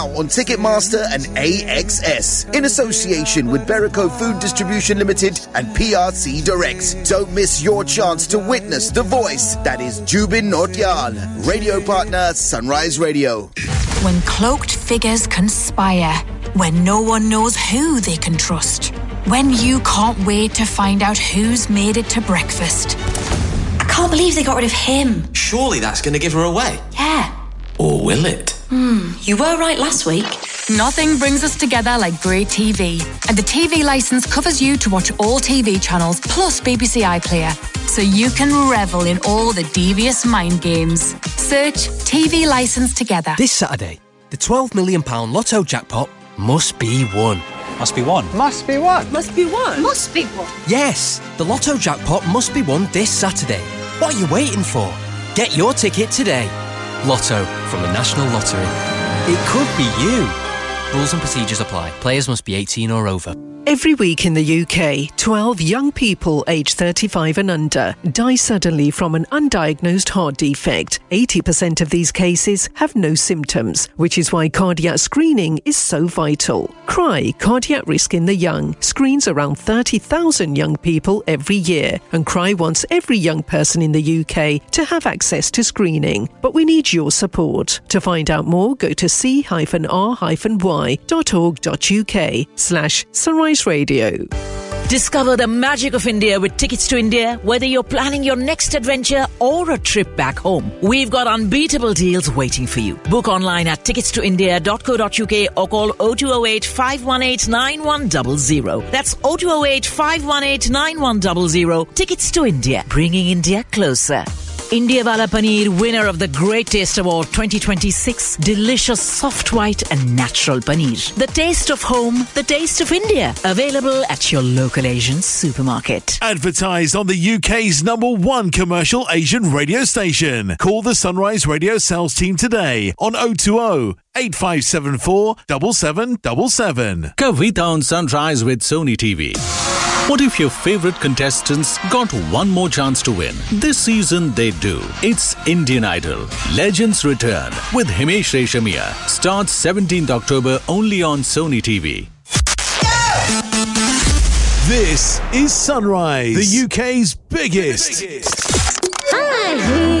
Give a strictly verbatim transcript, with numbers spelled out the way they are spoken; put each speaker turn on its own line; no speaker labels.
on Ticketmaster and A X S in association with Berico Food Distribution Limited and P R C Direct. Don't miss your chance to witness the voice that is Jubin Nautiyal. Radio partner Sunrise Radio.
When cloaked figures conspire, when no one knows who they can trust, when you can't wait to find out who's made it to breakfast.
I can't believe they got rid of him.
Surely that's going to give her away.
Yeah.
Or will it?
Hmm, you were right last week.
Nothing brings us together like great T V. And the T V licence covers you to watch all T V channels plus B B C iPlayer, so you can revel in all the devious mind games. Search T V licence together.
This Saturday, the twelve million pounds Lotto jackpot must be won.
Must be won.
Must be won.
Must be won.
Must be won.
Yes, the Lotto jackpot must be won this Saturday. What are you waiting for? Get your ticket today. Lotto from the National Lottery. It could be you. Rules and procedures apply. Players must be eighteen or over.
Every week in the U K, twelve young people aged thirty-five and under die suddenly from an undiagnosed heart defect. eighty percent of these cases have no symptoms, which is why cardiac screening is so vital. C R I, Cardiac Risk in the Young, screens around thirty thousand young people every year, and C R I wants every young person in the U K to have access to screening. But we need your support. To find out more, go to c r y dot org dot u k slash Sunrise Radio.
Discover the magic of India with Tickets to India. Whether you're planning your next adventure or a trip back home, we've got unbeatable deals waiting for you. Book online at tickets to india dot co dot u k or call oh two oh eight, five one eight, nine one zero zero. That's oh two oh eight, five one eight, nine one zero zero. Tickets to India, bringing India closer. India Wala Paneer, winner of the Great Taste Award twenty twenty-six. Delicious, soft, white and natural paneer. The taste of home, the taste of India. Available at your local Asian supermarket.
Advertised on the U K's number one commercial Asian radio station. Call the Sunrise Radio sales team today on oh two oh, eight five seven four, seven seven seven seven.
Kavita on Sunrise with Sony T V. What if your favorite contestants got one more chance to win? This season they do. It's Indian Idol. Legends Return with Himesh Reshamia. Starts seventeenth October only on Sony T V.
This is Sunrise, the U K's biggest.
Hi.